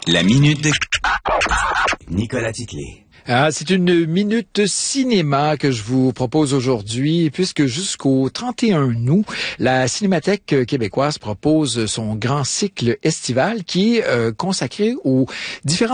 La minute de Nicolas Titley. C'est une minute cinéma que je vous propose aujourd'hui, puisque jusqu'au 31 août, la Cinémathèque québécoise propose son grand cycle estival qui est consacré aux différents